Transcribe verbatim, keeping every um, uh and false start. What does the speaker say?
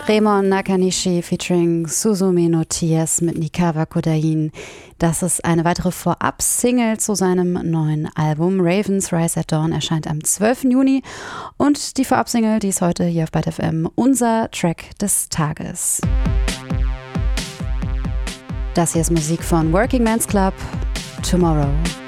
Remon Nakanishi featuring Suzume no T S mit Nikawa Kodain. Das ist eine weitere Vorab-Single zu seinem neuen Album. Ravens Rise at Dawn erscheint am zwölften Juni. Und die Vorab-Single, die ist heute hier auf Byte F M unser Track des Tages. Das hier ist Musik von Working Man's Club, Tomorrow.